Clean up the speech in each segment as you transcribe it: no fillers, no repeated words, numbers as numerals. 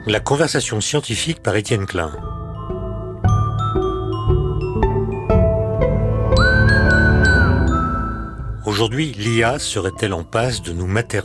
La conversation scientifique par Étienne Klein. Aujourd'hui, l'IA serait-elle en passe de nous materner ?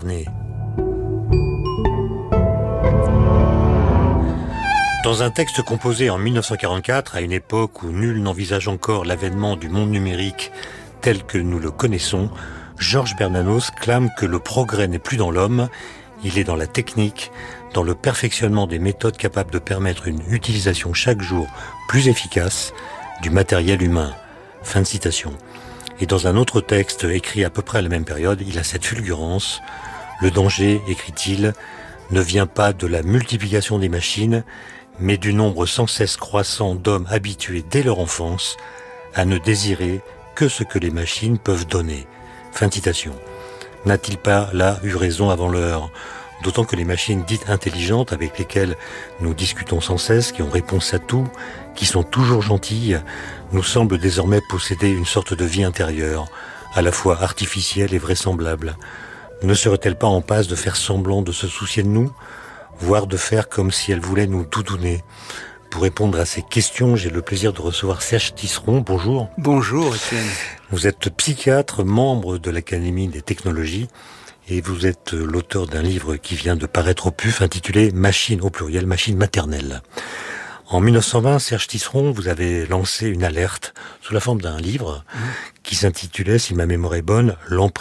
Dans un texte composé en 1944, à une époque où nul n'envisage encore l'avènement du monde numérique tel que nous le connaissons, Georges Bernanos clame que le progrès n'est plus dans l'homme, il est dans la technique, dans le perfectionnement des méthodes capables de permettre une utilisation chaque jour plus efficace du matériel humain. Fin de citation. Et dans un autre texte écrit à peu près à la même période, il a cette fulgurance. Le danger, écrit-il, ne vient pas de la multiplication des machines, mais du nombre sans cesse croissant d'hommes habitués dès leur enfance à ne désirer que ce que les machines peuvent donner. Fin de citation. N'a-t-il pas là eu raison avant l'heure ? D'autant que les machines dites intelligentes avec lesquelles nous discutons sans cesse, qui ont réponse à tout, qui sont toujours gentilles, nous semblent désormais posséder une sorte de vie intérieure, à la fois artificielle et vraisemblable. Ne serait-elle pas en passe de faire semblant de se soucier de nous, voire de faire comme si elle voulait nous doudouner ? Pour répondre à ces questions, j'ai le plaisir de recevoir Serge Tisseron. Bonjour. Bonjour, Étienne. Vous êtes psychiatre, membre de l'Académie des technologies, et vous êtes l'auteur d'un livre qui vient de paraître au PUF intitulé « Machine » au pluriel, machine maternelle. En 1920, Serge Tisseron, vous avez lancé une alerte sous la forme d'un livre qui s'intitulait, si ma mémoire est bonne, « L'emprise